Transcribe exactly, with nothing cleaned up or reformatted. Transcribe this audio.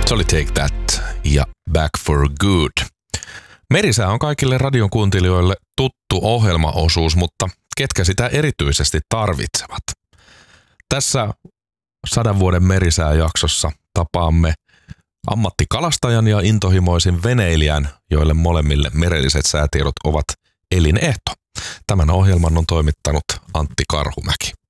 Se oli Take That ja Back for Good. Merisää on kaikille radion kuuntelijoille tuttu ohjelmaosuus, mutta ketkä sitä erityisesti tarvitsevat? Tässä sadan vuoden merisääjaksossa tapaamme ammattikalastajan ja intohimoisin veneilijän, joille molemmille merelliset säätiedot ovat elinehto. Tämän ohjelman on toimittanut Antti Karhumäki.